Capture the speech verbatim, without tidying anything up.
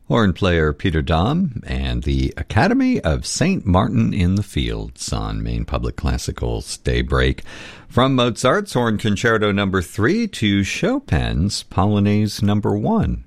Horn player Peter Dahm and the Academy of Saint Martin in the Fields on Maine Public Classical's Daybreak. From Mozart's Horn Concerto number three to Chopin's Polonaise number one.